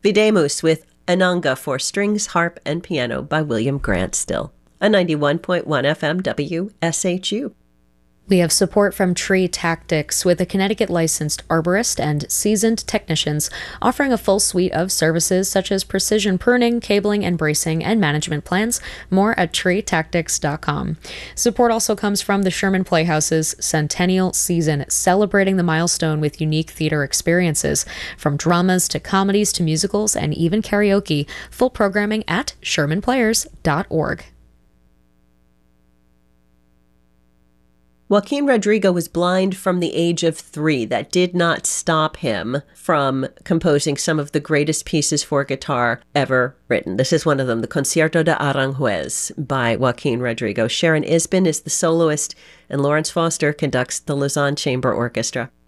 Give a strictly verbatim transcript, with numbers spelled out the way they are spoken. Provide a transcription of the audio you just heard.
Videmus with Ananga for strings, harp, and piano by William Grant Still. A ninety-one point one F M W S H U. We have support from Tree Tactics, with a Connecticut-licensed arborist and seasoned technicians offering a full suite of services such as precision pruning, cabling and bracing, and management plans. More at tree tactics dot com. Support also comes from the Sherman Playhouse's Centennial Season, celebrating the milestone with unique theater experiences, from dramas to comedies to musicals and even karaoke. Full programming at sherman players dot org. Joaquin Rodrigo was blind from the age of three. That did not stop him from composing some of the greatest pieces for guitar ever written. This is one of them, the Concierto de Aranjuez by Joaquin Rodrigo. Sharon Isbin is the soloist, and Lawrence Foster conducts the Lausanne Chamber Orchestra.